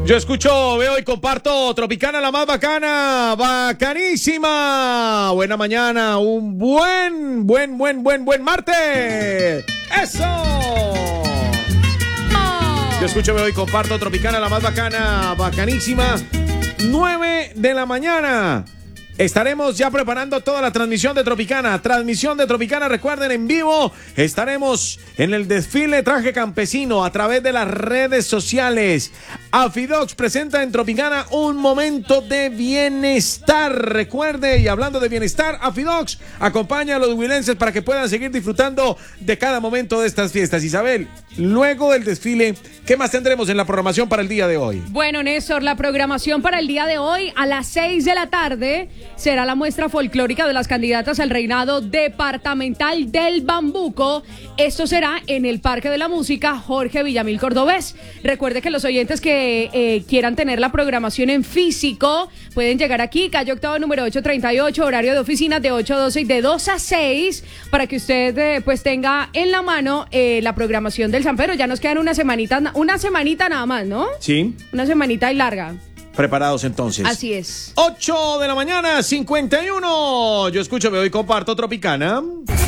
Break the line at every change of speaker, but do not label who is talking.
Yo escucho, veo y comparto Tropicana, la más bacana, bacanísima. Buena mañana, un buen martes. ¡Eso! Yo escucho, veo y comparto Tropicana, la más bacana, bacanísima. 9 de la mañana. Estaremos ya preparando toda la transmisión de Tropicana. Recuerden, en vivo. Estaremos en el desfile Traje Campesino a través de las redes sociales. Afidox presenta en Tropicana un momento de bienestar. Recuerde, y hablando de bienestar, Afidox acompaña a los huilenses para que puedan seguir disfrutando de cada momento de estas fiestas. Isabel, luego del desfile, ¿qué más tendremos en la programación para el día de hoy?
Bueno, Néstor, la programación para el día de hoy a las 6 de la tarde será la muestra folclórica de las candidatas al reinado departamental del Bambuco. Esto será en el Parque de la Música Jorge Villamil Cordobés. Recuerde que los oyentes que quieran tener la programación en físico pueden llegar aquí, calle Octava número 838, horario de oficinas de 8 a 12 y de 2 a 6, para que usted pues tenga en la mano la programación del San Pedro. Ya nos quedan una semanita nada más, ¿no?
Sí.
Una semanita y larga.
Preparados entonces.
Así es.
8 de la mañana, 51. Yo escucho, veo y comparto Tropicana.